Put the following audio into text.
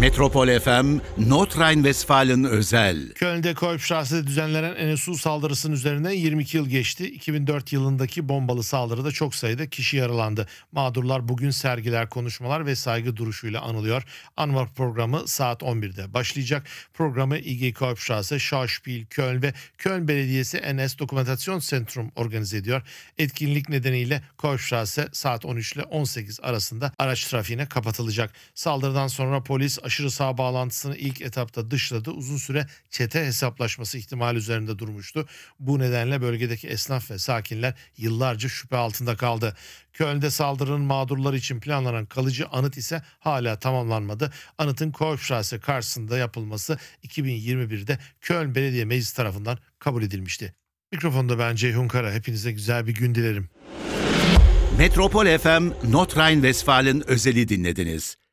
Metropol FM, Nordrhein-Westfalen özel. Köln'de Kolbstrasse'de düzenlenen NSU saldırısının üzerinden 22 yıl geçti. 2004 yılındaki bombalı saldırıda çok sayıda kişi yaralandı. Mağdurlar bugün sergiler, konuşmalar ve saygı duruşuyla anılıyor. Anma programı saat 11'de başlayacak. Programı IG Kolbstrasse, Schauspiel Köln ve Köln Belediyesi NS Dokumentationszentrum organize ediyor. Etkinlik nedeniyle Kolbstrasse saat 13 ile 18 arasında araç trafiğine kapatılacak. Saldırıdan sonra polis aşırı sağ bağlantısını ilk etapta dışladı. Uzun süre çete hesaplaşması ihtimali üzerinde durmuştu. Bu nedenle bölgedeki esnaf ve sakinler yıllarca şüphe altında kaldı. Köln'de saldırının mağdurları için planlanan kalıcı anıt ise hala tamamlanmadı. Anıtın Kolbstrasse karşısında yapılması 2021'de Köln Belediye Meclisi tarafından kabul edilmişti. Mikrofonda ben Ceyhun Kara. Hepinize güzel bir gün dilerim. Metropol FM, Nordrhein-Westfalen özeli dinlediniz.